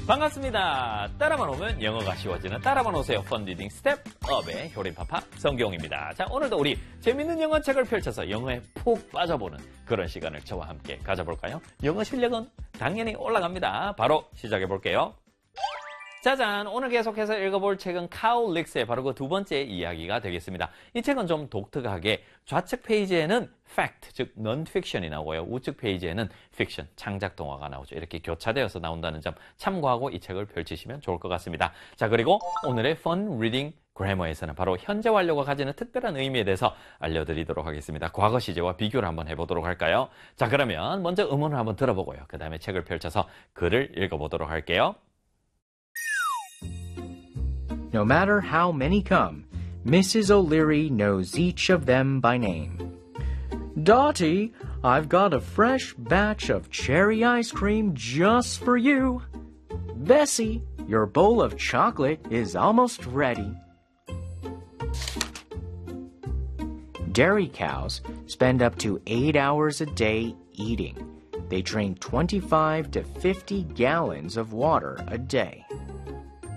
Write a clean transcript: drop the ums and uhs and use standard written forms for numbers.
반갑습니다. 따라만 오면 영어가 쉬워지는 따라만 오세요. 펀디딩 스텝업의 효린파파 성경입니다. 자, 오늘도 우리 재밌는 영어 책을 펼쳐서 영어에 푹 빠져보는 그런 시간을 저와 함께 가져볼까요? 영어 실력은 당연히 올라갑니다. 바로 시작해볼게요. 짜잔! 오늘 계속해서 읽어볼 책은 카우 릭스의 바로 그 두 번째 이야기가 되겠습니다. 이 책은 좀 독특하게 좌측 페이지에는 fact, 즉 non-fiction이 나오고요. 우측 페이지에는 fiction, 창작 동화가 나오죠. 이렇게 교차되어서 나온다는 점 참고하고 이 책을 펼치시면 좋을 것 같습니다. 자, 그리고 오늘의 fun reading grammar에서는 바로 현재 완료가 가지는 특별한 의미에 대해서 알려드리도록 하겠습니다. 과거 시제와 비교를 한번 해보도록 할까요? 자, 그러면 먼저 음원을 한번 들어보고요. 그 다음에 책을 펼쳐서 글을 읽어보도록 할게요. No matter how many come, Mrs. O'Leary knows each of them by name. Dottie, I've got a fresh batch of cherry ice cream just for you. Bessie, your bowl of chocolate is almost ready. Dairy cows spend up to 8 hours a day eating. They drink 25 to 50 gallons of water a day.